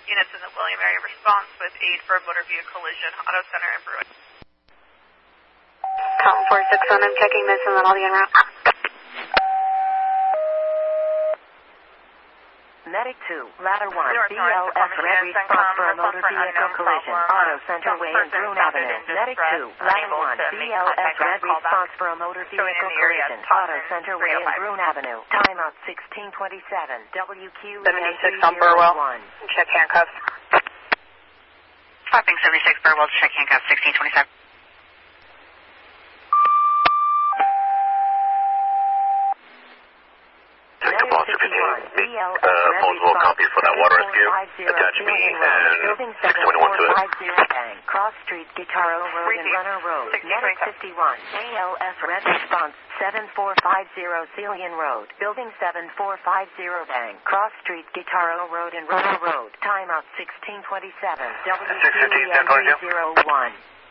Units in the William area response with aid for a motor vehicle collision, Auto Center and Bruin. Tom 461, I'm checking this and then I'll be en route. Medic 2, Ladder 1, BLS red response for a motor vehicle collision, Auto Center Way and Bruin Avenue. Medic 2, Ladder 1, BLS red response for a motor vehicle collision, Auto Center Way and Bruin Avenue. Timeout 1627, WQ 76 on Burwell. Check handcuffs. Stopping 76 Burwell, check handcuffs 1627. Postal copy for that water rescue. Attach me and 621 to it. Cross Street, Guitarro Road and Runner Road. Medic 51. ALS red response 7450 Celian Road. Building 7450 Bang. Cross Street, Guitarro Road and Runner Road. Timeout 1627. WQ 301.